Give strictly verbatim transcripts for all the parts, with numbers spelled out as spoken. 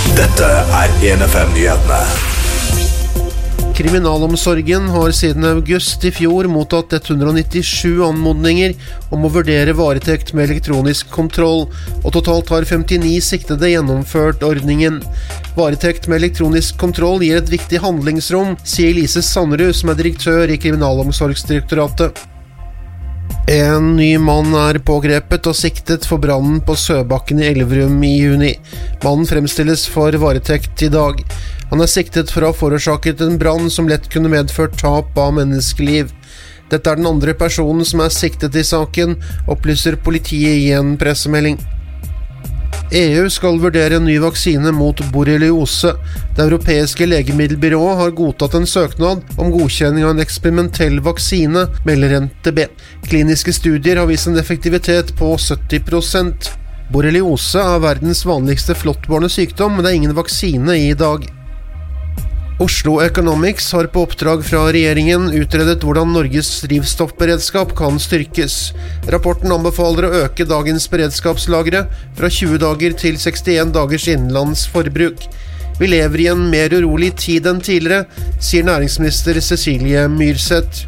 Dette er en F M-nyhetene. Kriminalomsorgen har siden august i fjor mottatt ett hundre nittisju anmodninger om å vurdere varetekt med elektronisk kontroll, og totalt har femtini siktede gjennomført ordningen. Varetekt med elektronisk kontroll gir et viktig handlingsrom, sier Lise Sanderud, som er direktør i Kriminalomsorgsdirektoratet. En ny mann er pågrepet og siktet for brannen på Søbakken i Elverum i juni. Mannen fremstilles for varetekt i dag. Han er siktet for å ha forårsaket en brann som lett kunne medført tap av menneskeliv. Dette er den andre personen som er siktet i saken, opplyser politiet i en pressemelding. E U skal vurdere en ny vaksine mot borreliose. Det europeiske legemiddelbyrået har godtatt en søknad om godkjenning av en eksperimentell vaksine, melder N T B. Kliniske studier har vist en effektivitet på sytti prosent. Borreliose er verdens vanligste flåttbårne sykdom, men det er ingen vaksine i dag. Oslo Economics har på oppdrag fra regjeringen utredet hvordan Norges drivstoffberedskap kan styrkes. Rapporten anbefaler å øke dagens beredskapslagre fra tjue dager til sekstien dagers innenlands forbruk. Vi lever i en mer urolig tid enn tidligere, sier næringsminister Cecilie Myrseth.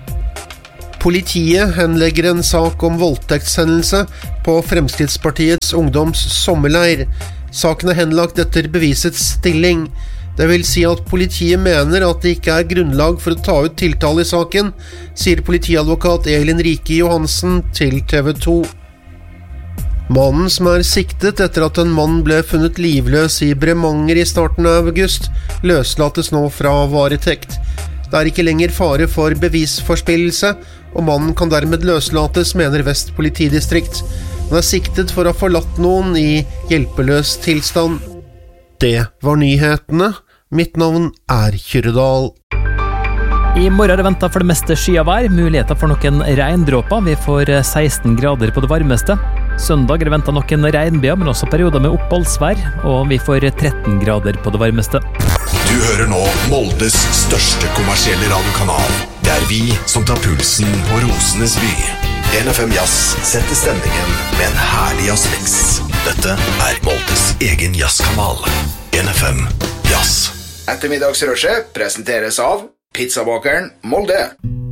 Politiet henlegger en sak om voldtektshendelse på Fremskrittspartiets ungdoms sommerleir. Saken er henlagt etter bevisets stilling. Det vil si at politiet mener at det ikke er grunnlag for å ta ut tiltale i saken, sier politiadvokat Elin Rike Johansen til T V to. Mannen som er siktet etter at en mann ble funnet livløs i Bremanger i starten av august, løslates nå fra varetekt. Det er ikke lenger fare for bevisforspillelse, og mannen kan dermed løslates, mener Vest politidistrikt. Han er siktet for å ha forlatt noen i hjelpeløs tilstand. Det var nyhetene. Mitt navn er Kyrredal. I morgen er det ventet for det meste skyavær, muligheter for noen regndråper. Vi får seksten grader på det varmeste. Søndag er det ventet noen regnbyger, men også perioder med oppholdsvær, og vi får tretten grader på det varmeste. Du hører nå Moldes største kommersielle radiokanal. Det er vi som tar pulsen på Rosenes by. en F M Jazz setter stemningen med en herlig jazzmix. Dette er Moldes egen jazzkanal. en F M Jazz. Ettermiddagsrushet presenteres av Pizzabakeren Molde.